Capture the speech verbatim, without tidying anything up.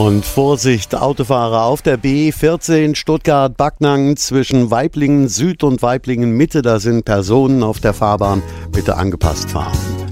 Und Vorsicht, Autofahrer auf der B vierzehn Stuttgart-Backnang zwischen Waiblingen Süd und Waiblingen Mitte. Da sind Personen auf der Fahrbahn. Bitte angepasst fahren.